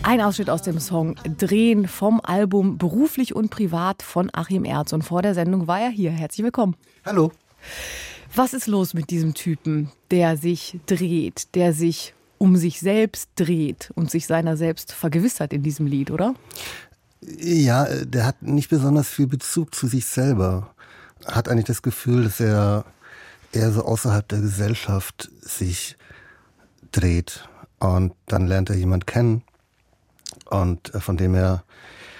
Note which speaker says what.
Speaker 1: Ein Ausschnitt aus dem Song Drehen vom Album Beruflich und Privat von Achim Ertz. Und vor der Sendung war er hier. Herzlich willkommen.
Speaker 2: Hallo.
Speaker 1: Was ist los mit diesem Typen, der sich dreht, der sich um sich selbst dreht und sich seiner selbst vergewissert in diesem Lied, oder?
Speaker 2: Ja, der hat nicht besonders viel Bezug zu sich selber. Hat eigentlich das Gefühl, dass er eher so außerhalb der Gesellschaft sich dreht. Und dann lernt er jemand kennen und von dem er